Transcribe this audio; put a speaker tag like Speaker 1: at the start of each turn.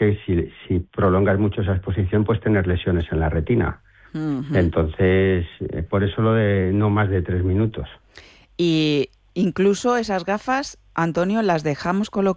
Speaker 1: que si prolongas mucho esa exposición, pues tener lesiones en la retina. Entonces, por eso lo de no más de 3 minutos.
Speaker 2: Y incluso esas gafas, Antonio, las dejamos